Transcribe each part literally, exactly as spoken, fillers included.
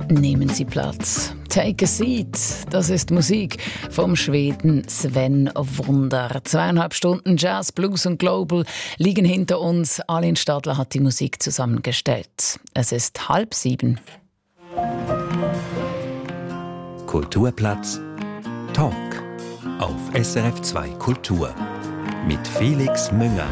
Nehmen Sie Platz. Take a seat. Das ist Musik vom Schweden Sven Wunder. Zweieinhalb Stunden Jazz, Blues und Global liegen hinter uns. Arlene Stadler hat die Musik zusammengestellt. Es ist halb sieben. Kulturplatz Talk auf S R F zwei Kultur mit Felix Münger.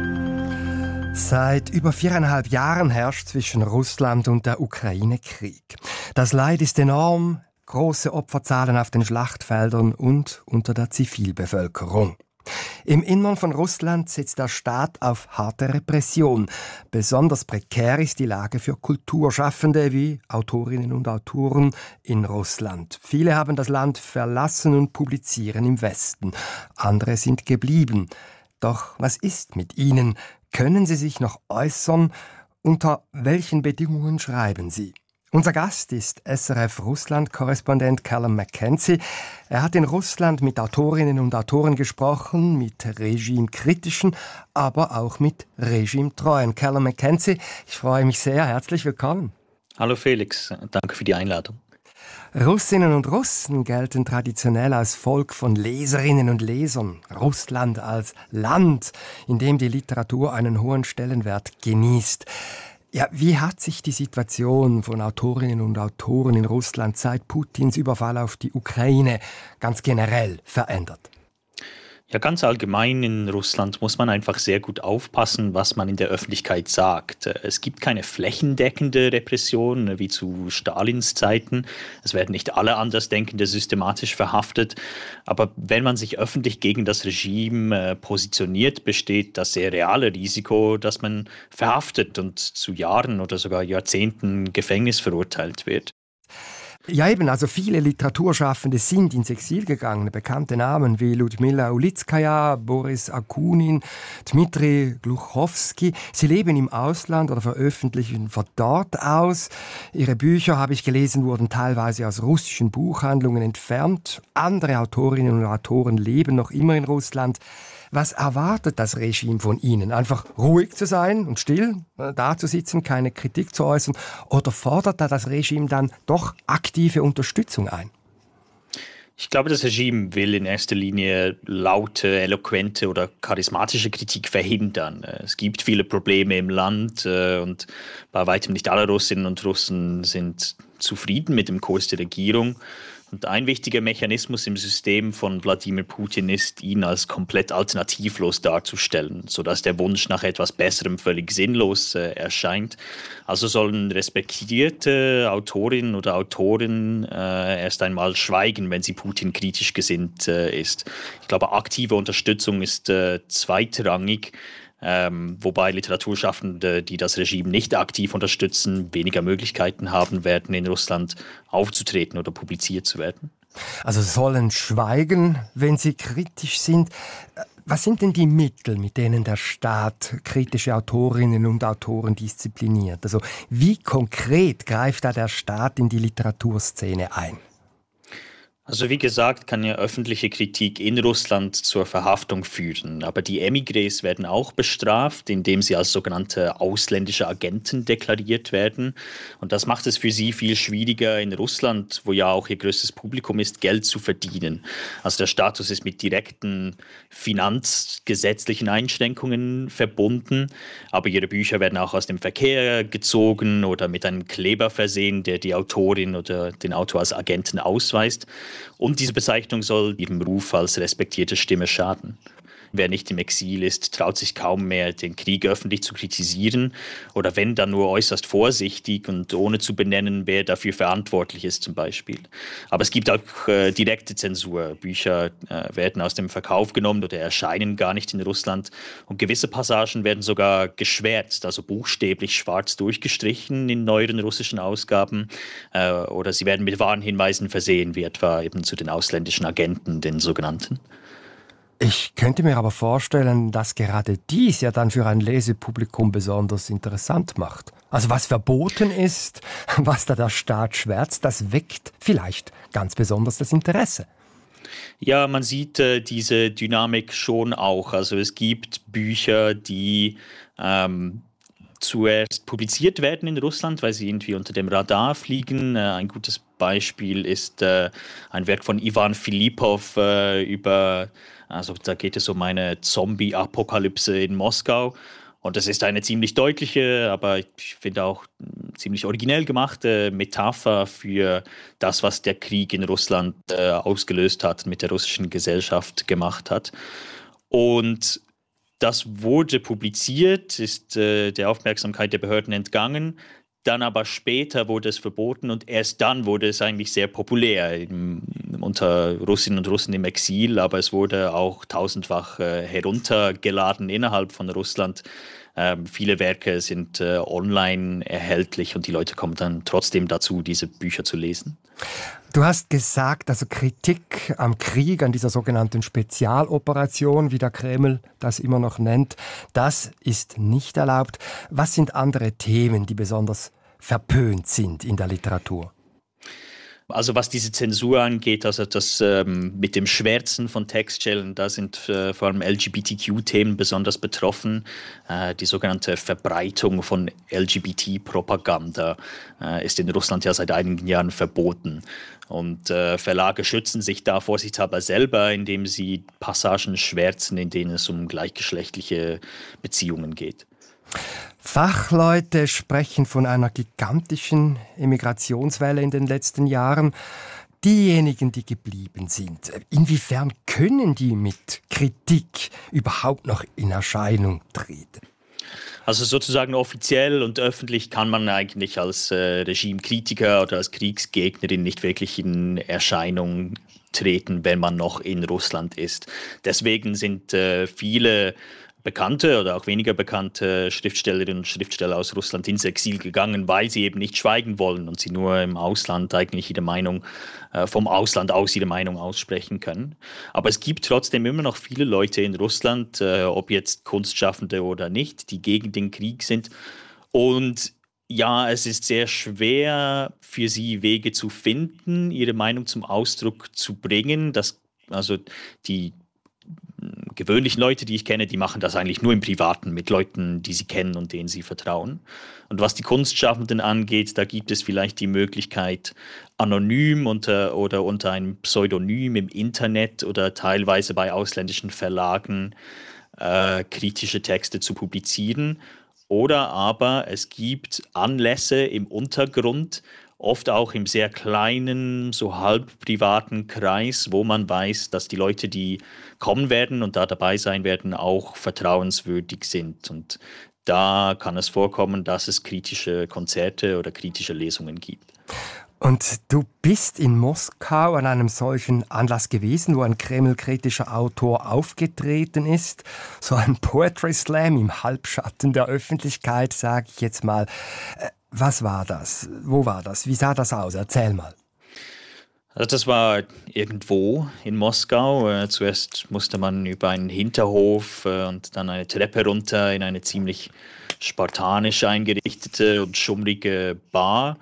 Seit über viereinhalb Jahren herrscht zwischen Russland und der Ukraine Krieg. Das Leid ist enorm, große Opferzahlen auf den Schlachtfeldern und unter der Zivilbevölkerung. Im Innern von Russland setzt der Staat auf harte Repression. Besonders prekär ist die Lage für Kulturschaffende wie Autorinnen und Autoren in Russland. Viele haben das Land verlassen und publizieren im Westen. Andere sind geblieben. Doch was ist mit ihnen? Können Sie sich noch äußern? Unter welchen Bedingungen schreiben Sie? Unser Gast ist S R F-Russland-Korrespondent Callum McKenzie. Er hat in Russland mit Autorinnen und Autoren gesprochen, mit regimekritischen, aber auch mit regimetreuen. Callum McKenzie, ich freue mich sehr. Herzlich willkommen. Hallo Felix, danke für die Einladung. Russinnen und Russen gelten traditionell als Volk von Leserinnen und Lesern. Russland als Land, in dem die Literatur einen hohen Stellenwert genießt. Ja, wie hat sich die Situation von Autorinnen und Autoren in Russland seit Putins Überfall auf die Ukraine ganz generell verändert? Ja, ganz allgemein in Russland muss man einfach sehr gut aufpassen, was man in der Öffentlichkeit sagt. Es gibt keine flächendeckende Repression wie zu Stalins Zeiten. Es werden nicht alle Andersdenkende systematisch verhaftet. Aber wenn man sich öffentlich gegen das Regime äh, positioniert, besteht das sehr reale Risiko, dass man verhaftet und zu Jahren oder sogar Jahrzehnten Gefängnis verurteilt wird. Ja eben, also viele Literaturschaffende sind ins Exil gegangen. Bekannte Namen wie Ludmila Ulitskaya, Boris Akunin, Dmitri Gluchowski. Sie leben im Ausland oder veröffentlichen von dort aus. Ihre Bücher, habe ich gelesen, wurden teilweise aus russischen Buchhandlungen entfernt. Andere Autorinnen und Autoren leben noch immer in Russland. Was erwartet das Regime von Ihnen? Einfach ruhig zu sein und still da zu sitzen, keine Kritik zu äußern? Oder fordert da das Regime dann doch aktive Unterstützung ein? Ich glaube, das Regime will in erster Linie laute, eloquente oder charismatische Kritik verhindern. Es gibt viele Probleme im Land und bei weitem nicht alle Russinnen und Russen sind zufrieden mit dem Kurs der Regierung. Und ein wichtiger Mechanismus im System von Wladimir Putin ist, ihn als komplett alternativlos darzustellen, sodass der Wunsch nach etwas Besserem völlig sinnlos äh, erscheint. Also sollen respektierte Autorinnen oder Autoren äh, erst einmal schweigen, wenn sie Putin kritisch gesinnt äh, ist. Ich glaube, aktive Unterstützung ist äh, zweitrangig. Ähm, wobei Literaturschaffende, die das Regime nicht aktiv unterstützen, weniger Möglichkeiten haben werden, in Russland aufzutreten oder publiziert zu werden. Also sollen schweigen, wenn sie kritisch sind. Was sind denn die Mittel, mit denen der Staat kritische Autorinnen und Autoren diszipliniert? Also wie konkret greift da der Staat in die Literaturszene ein? Also wie gesagt, kann ja öffentliche Kritik in Russland zur Verhaftung führen. Aber die Emigres werden auch bestraft, indem sie als sogenannte ausländische Agenten deklariert werden. Und das macht es für sie viel schwieriger, in Russland, wo ja auch ihr größtes Publikum ist, Geld zu verdienen. Also der Status ist mit direkten finanzgesetzlichen Einschränkungen verbunden. Aber ihre Bücher werden auch aus dem Verkehr gezogen oder mit einem Kleber versehen, der die Autorin oder den Autor als Agenten ausweist. Und diese Bezeichnung soll ihrem Ruf als respektierte Stimme schaden. Wer nicht im Exil ist, traut sich kaum mehr, den Krieg öffentlich zu kritisieren oder wenn, dann nur äußerst vorsichtig und ohne zu benennen, wer dafür verantwortlich ist zum Beispiel. Aber es gibt auch äh, direkte Zensur. Bücher äh, werden aus dem Verkauf genommen oder erscheinen gar nicht in Russland und gewisse Passagen werden sogar geschwärzt, also buchstäblich schwarz durchgestrichen in neueren russischen Ausgaben äh, oder sie werden mit Warnhinweisen versehen, wie etwa eben zu den ausländischen Agenten, den sogenannten. Ich könnte mir aber vorstellen, dass gerade dies ja dann für ein Lesepublikum besonders interessant macht. Also was verboten ist, was da der Staat schwärzt, das weckt vielleicht ganz besonders das Interesse. Ja, man sieht äh, diese Dynamik schon auch. Also es gibt Bücher, die ähm, zuerst publiziert werden in Russland, weil sie irgendwie unter dem Radar fliegen. Äh, ein gutes Beispiel ist äh, ein Werk von Ivan Filippov äh, über, also da geht es um eine Zombie-Apokalypse in Moskau. Und das ist eine ziemlich deutliche, aber ich finde auch ziemlich originell gemachte Metapher für das, was der Krieg in Russland äh, ausgelöst hat, mit der russischen Gesellschaft gemacht hat. Und das wurde publiziert, ist äh, der Aufmerksamkeit der Behörden entgangen. Dann aber später wurde es verboten und erst dann wurde es eigentlich sehr populär im, unter Russinnen und Russen im Exil. Aber es wurde auch tausendfach äh, heruntergeladen innerhalb von Russland. Ähm, viele Werke sind äh, online erhältlich und die Leute kommen dann trotzdem dazu, diese Bücher zu lesen. Du hast gesagt, also Kritik am Krieg, an dieser sogenannten Spezialoperation, wie der Kreml das immer noch nennt, das ist nicht erlaubt. Was sind andere Themen, die besonders verpönt sind in der Literatur? Also was diese Zensur angeht, also das ähm, mit dem Schwärzen von Textstellen, da sind äh, vor allem L G B T Q-Themen besonders betroffen. Äh, die sogenannte Verbreitung von L G B T-Propaganda äh, ist in Russland ja seit einigen Jahren verboten. Und äh, Verlage schützen sich da vorsichtshalber selber, indem sie Passagen schwärzen, in denen es um gleichgeschlechtliche Beziehungen geht. Fachleute sprechen von einer gigantischen Emigrationswelle in den letzten Jahren. Diejenigen, die geblieben sind, inwiefern können die mit Kritik überhaupt noch in Erscheinung treten? Also sozusagen offiziell und öffentlich kann man eigentlich als äh, Regimekritiker oder als Kriegsgegnerin nicht wirklich in Erscheinung treten, wenn man noch in Russland ist. Deswegen sind äh, viele bekannte oder auch weniger bekannte Schriftstellerinnen und Schriftsteller aus Russland ins Exil gegangen, weil sie eben nicht schweigen wollen und sie nur im Ausland eigentlich ihre Meinung, äh, vom Ausland aus ihre Meinung aussprechen können. Aber es gibt trotzdem immer noch viele Leute in Russland, äh, ob jetzt Kunstschaffende oder nicht, die gegen den Krieg sind. Und ja, es ist sehr schwer für sie Wege zu finden, ihre Meinung zum Ausdruck zu bringen. Das, also die gewöhnlichen Leute, die ich kenne, die machen das eigentlich nur im Privaten mit Leuten, die sie kennen und denen sie vertrauen. Und was die Kunstschaffenden angeht, da gibt es vielleicht die Möglichkeit, anonym unter, oder unter einem Pseudonym im Internet oder teilweise bei ausländischen Verlagen äh, kritische Texte zu publizieren. Oder aber es gibt Anlässe im Untergrund, oft auch im sehr kleinen, so halb privaten Kreis, wo man weiß, dass die Leute, die kommen werden und da dabei sein werden, auch vertrauenswürdig sind. Und da kann es vorkommen, dass es kritische Konzerte oder kritische Lesungen gibt. Und du bist in Moskau an einem solchen Anlass gewesen, wo ein kremlkritischer Autor aufgetreten ist. So ein Poetry Slam im Halbschatten der Öffentlichkeit, sage ich jetzt mal. Was war das? Wo war das? Wie sah das aus? Erzähl mal. Also das war irgendwo in Moskau. Äh, zuerst musste man über einen Hinterhof äh, und dann eine Treppe runter in eine ziemlich spartanisch eingerichtete und schummrige Bar.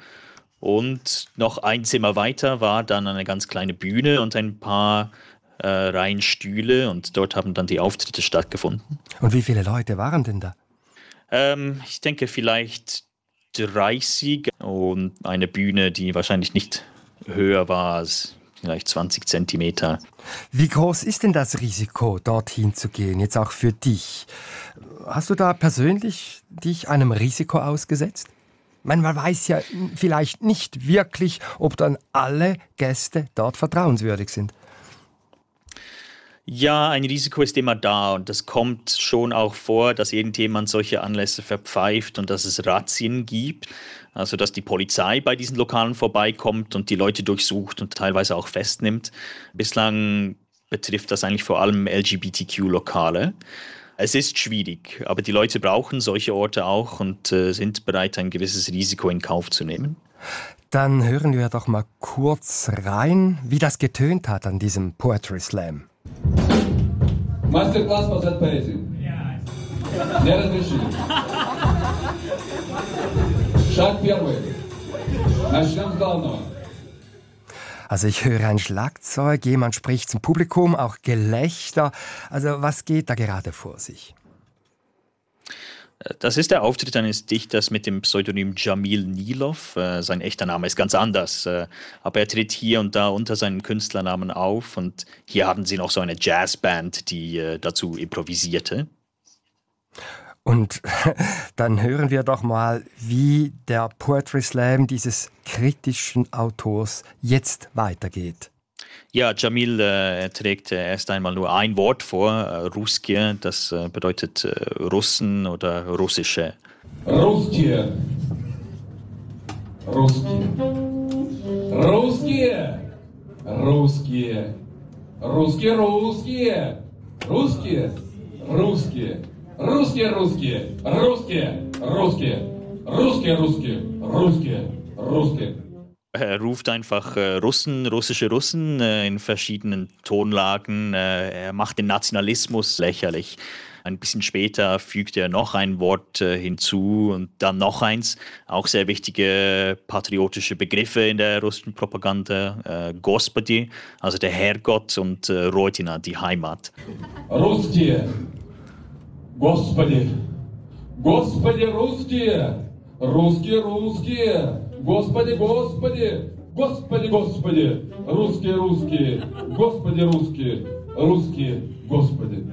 Und noch ein Zimmer weiter war dann eine ganz kleine Bühne und ein paar äh, Reihen Stühle. Und dort haben dann die Auftritte stattgefunden. Und wie viele Leute waren denn da? Ähm, ich denke vielleicht dreißig und eine Bühne, die wahrscheinlich nicht höher war als vielleicht zwanzig Zentimeter. Wie groß ist denn das Risiko, dorthin zu gehen, jetzt auch für dich? Hast du da persönlich dich einem Risiko ausgesetzt? Ich meine, man weiß ja vielleicht nicht wirklich, ob dann alle Gäste dort vertrauenswürdig sind. Ja, ein Risiko ist immer da und das kommt schon auch vor, dass irgendjemand solche Anlässe verpfeift und dass es Razzien gibt. Also dass die Polizei bei diesen Lokalen vorbeikommt und die Leute durchsucht und teilweise auch festnimmt. Bislang betrifft das eigentlich vor allem L G B T Q-Lokale. Es ist schwierig, aber die Leute brauchen solche Orte auch und äh, sind bereit, ein gewisses Risiko in Kauf zu nehmen. Dann hören wir doch mal kurz rein, wie das getönt hat an diesem Poetry Slam. Мастер-класс по зет-поэзии. Не разрешили. Шаг первый. Начнем с главного. Also ich höre ein Schlagzeug, jemand spricht zum Publikum, auch Gelächter. Also was geht da gerade vor sich? Das ist der Auftritt eines Dichters mit dem Pseudonym Jamil Nilov. Sein echter Name ist ganz anders, aber er tritt hier und da unter seinem Künstlernamen auf. Und hier hatten sie noch so eine Jazzband, die dazu improvisierte. Und dann hören wir doch mal, wie der Poetry Slam dieses kritischen Autors jetzt weitergeht. Ja, Jamil äh, trägt äh, erst einmal nur ein Wort vor, äh, Ruskie, das äh, bedeutet äh, Russen oder Russische. Ruskie. Ruskie. Ruskie. Ruskie. Ruskie, Ruskie. Ruskie. Ruskie. Ruskie, Ruskie. Ruskie. Ruskie. Ruskie, Ruskie. Ruskie. Ruskie. Er ruft einfach äh, Russen, russische Russen äh, in verschiedenen Tonlagen. Äh, er macht den Nationalismus lächerlich. Ein bisschen später fügt er noch ein Wort äh, hinzu und dann noch eins. Auch sehr wichtige patriotische Begriffe in der russischen Propaganda. Äh, Gospodi, also der Herrgott, und äh, Rodina, die Heimat. Ruskie. Господи. Господи, русские. Русские, русские. Господи, Господи, Господи, Господи, русские, русские, Господи, русские, русские, Господи.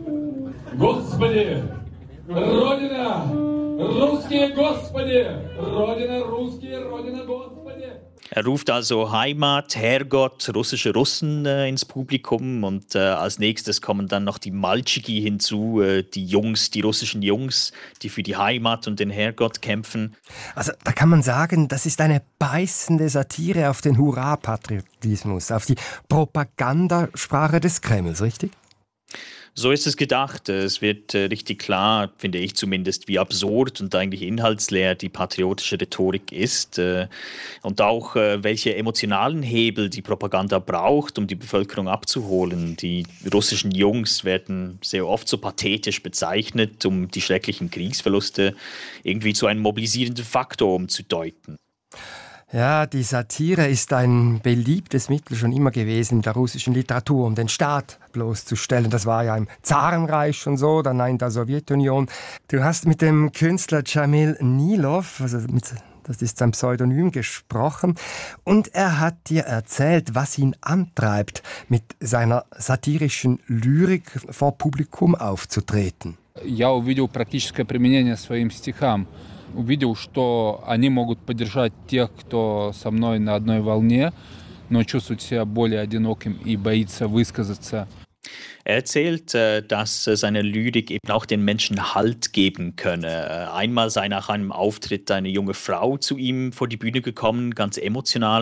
Господи, Родина, русские, Господи, Родина, русские, Родина, Господи. Er ruft also Heimat, Herrgott, russische Russen äh, ins Publikum und äh, als nächstes kommen dann noch die Malchiki hinzu, äh, die Jungs, die russischen Jungs, die für die Heimat und den Herrgott kämpfen. Also da kann man sagen, das ist eine beißende Satire auf den Hurra-Patriotismus, auf die Propagandasprache des Kremls, richtig? So ist es gedacht. Es wird äh, richtig klar, finde ich zumindest, wie absurd und eigentlich inhaltsleer die patriotische Rhetorik ist äh, und auch, äh, welche emotionalen Hebel die Propaganda braucht, um die Bevölkerung abzuholen. Die russischen Jungs werden sehr oft so pathetisch bezeichnet, um die schrecklichen Kriegsverluste irgendwie zu einem mobilisierenden Faktor umzudeuten. Ja, die Satire ist ein beliebtes Mittel schon immer gewesen in der russischen Literatur, um den Staat bloßzustellen. Das war ja im Zarenreich schon so, dann in der Sowjetunion. Du hast mit dem Künstler Jamil Nilov, also mit, das ist sein Pseudonym, gesprochen, und er hat dir erzählt, was ihn antreibt, mit seiner satirischen Lyrik vor Publikum aufzutreten. Я увидел практическое применение своим стихам. Увидел, что они могут поддержать тех, кто со мной на одной волне, но чувствует себя более одиноким и боится высказаться. Er erzählt, dass seine Lyrik eben auch den Menschen Halt geben könne. Einmal sei nach einem Auftritt eine junge Frau zu ihm vor die Bühne gekommen, ganz emotional.